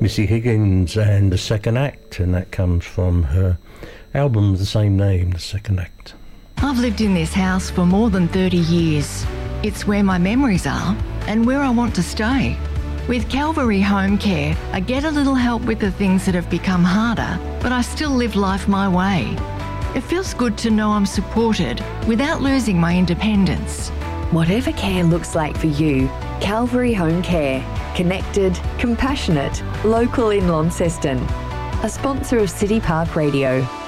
Missy Higgins and The Second Act, and that comes from her album of the same name, The Second Act. I've lived in this house for more than 30 years. It's where my memories are and where I want to stay. With Calvary Home Care, I get a little help with the things that have become harder, but I still live life my way. It feels good to know I'm supported without losing my independence. Whatever care looks like for you, Calvary Home Care. Connected, compassionate, local in Launceston. A sponsor of City Park Radio.